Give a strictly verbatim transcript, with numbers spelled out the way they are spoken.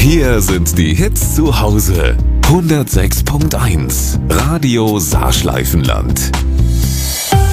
Hier sind die Hits zu Hause. hundertsechs Komma eins Radio Saarschleifenland.